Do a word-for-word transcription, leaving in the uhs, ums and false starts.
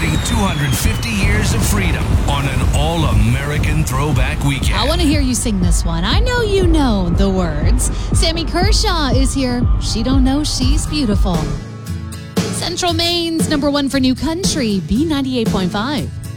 celebrating two hundred fifty years of freedom on an all-American throwback weekend. I want to hear you sing this one. I know you know the words. Sammy Kershaw is here. She don't know she's beautiful. Central Maine's number one for new country, B ninety-eight point five.